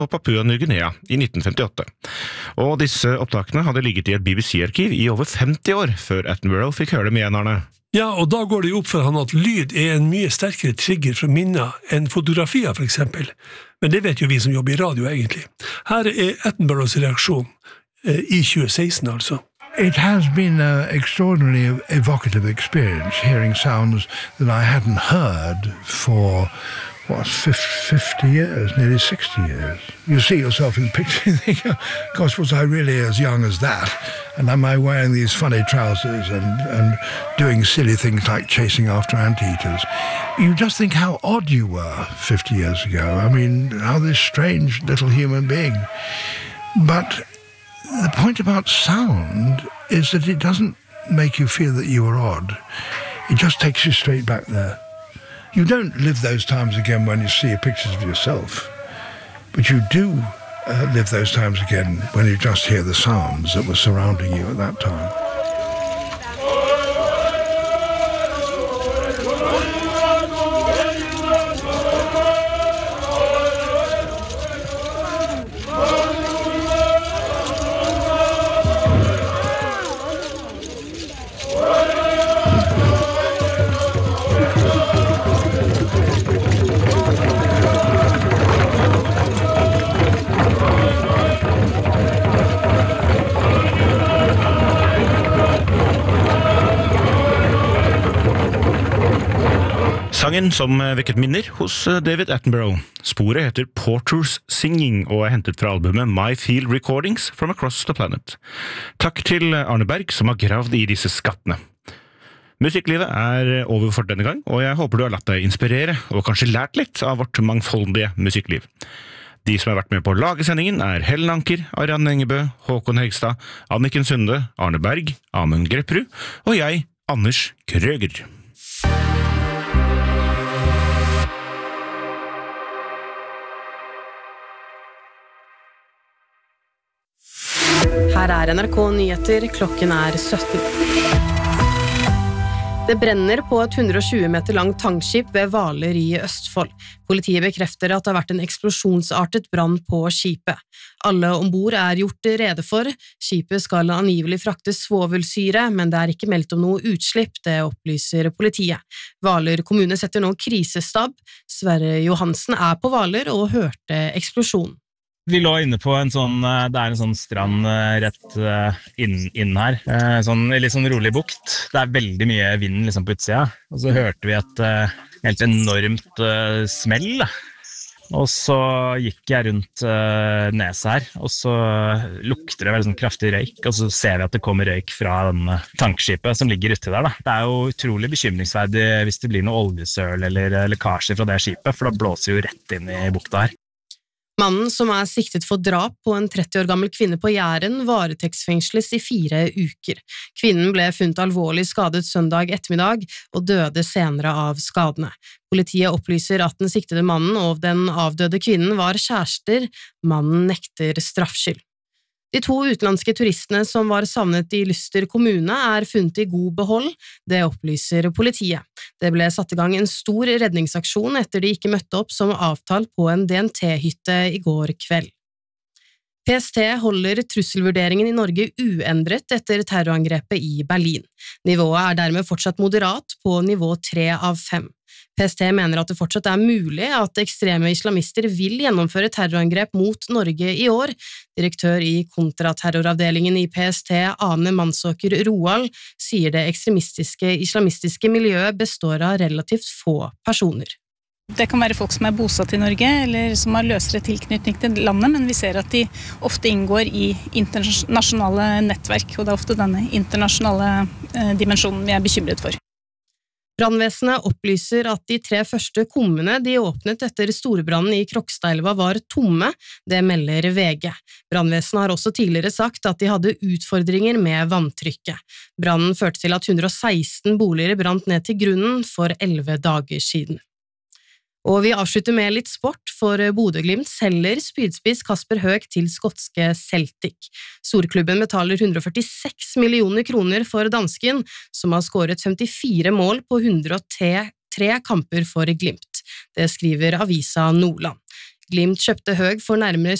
og Papua Ny-Guinea i 1958. Og disse opptakene hadde ligget i et BBC-arkiv i over 50 år før Attenborough fikk høre dem igjen, Arne. Ja, og da går det jo opp for han at lyd en mye sterkere trigger for minner enn fotografier, for eksempel. Men det vet jo vi som jobber i radio, egentlig. Her Attenboroughs reaksjon i 2016, altså. It has been an extraordinarily evocative experience, hearing sounds that I hadn't heard for, 50 years, nearly 60 years. You see yourself in the picture and think, gosh, was I really as young as that? And am I wearing these funny trousers and doing silly things like chasing after anteaters? You just think how odd you were 50 years ago. I mean, how this strange little human being. But the point about sound is that it doesn't make you feel that you are odd. It just takes you straight back there. You don't live those times again when you see pictures of yourself, but you do live those times again when you just hear the sounds that were surrounding you at that time. Sangen som vekket minner hos David Attenborough. Sporet heter Porter's Singing og hentet fra albumet My Field Recordings from Across the Planet. Takk til Arne Berg som har gravd i disse skattene. Musikklivet over for denne gang, og jeg håper du har latt deg inspirere og kanskje lært litt av vårt mangfoldige musikkliv. De som har vært med på å lage sendingen Helen Anker, Arianne Engebø, Håkon Hegstad, Anniken Sunde, Arne Berg, Amund Grepperud og jeg, Anders Krøger. Her NRK Nyheter, klokken 17. Det brenner på et 120 meter langt tankskip ved Hvaler i Østfold. Politiet bekrefter at det har vært en eksplosjonsartet brann på skipet. Alle ombord gjort rede for. Skipet skal angivelig frakte svovelsyre, men det ikke meldt om noe utslipp, det opplyser politiet. Hvaler kommune setter nå krisestab. Sverre Johansen på Hvaler og hørte eksplosjonen. Vi lå inne på en en sånn strand rett inn her, litt sånn rolig bukt. Det veldig mye vind liksom på utsida, og så hørte vi et helt enormt smell. Og så gikk jeg rundt nesa her, og så lukter det veldig sånn kraftig røyk, og så ser vi at det kommer røyk fra denne tankskipet som ligger uti der. Da. Det jo utrolig bekymringsverdig hvis det blir noe oljesøl eller lekkasje fra det skipet, for da blåser jo rett inn i bukta her. Mannen, som siktet for drap på en 30 år gammel kvinne på Jæren, varetektsfengsles i 4 uker. Kvinnen ble funnet alvorlig skadet søndag ettermiddag og døde senere av skadene. Politiet opplyser at den siktede mannen og den avdøde kvinnen var kjærester. Mannen nekter straffskyld. De 2 utenlandske turistene som var savnet i Lyster kommune funnet i god behold, det opplyser politiet. Det ble satt i gang en stor redningsaksjon etter de ikke møtte opp som avtalt på en DNT-hytte i går kveld. PST holder trusselvurderingen i Norge uendret etter terrorangrepet i Berlin. Nivået dermed fortsatt moderat på nivå 3 av 5. PST mener at det fortsatt mulig at ekstreme islamister vil gjennomføre terrorangrep mot Norge i år. Direktør i kontraterroravdelingen i PST, Ane Mansåker Roald, sier det islamistiske miljøet består av relativt få personer. Det kan være folk som bosatt i Norge, eller som har løsere tilknytning til landet, men vi ser at de ofte inngår i internasjonale nettverk, og det ofte denne internasjonale dimensjonen vi bekymret for. Brandvesenet opplyser at de 3 første kummene de åpnet etter storbrannen i Krokstadelva var tomme, det melder VG. Brandvesenet har også tidligere sagt at de hadde utfordringer med vanntrykket. Brannen førte til at 116 boliger brant ned til grunnen for 11 dager siden. Og vi avslutter med litt sport, for Bodø/Glimt selger spydspiss Kasper Høeg til skotske Celtic. Storklubben betaler 146 millioner kroner for dansken, som har skåret 54 mål på 103 kamper for Glimt. Det skriver avisa Nordland. Glimt kjøpte Høeg for nærmere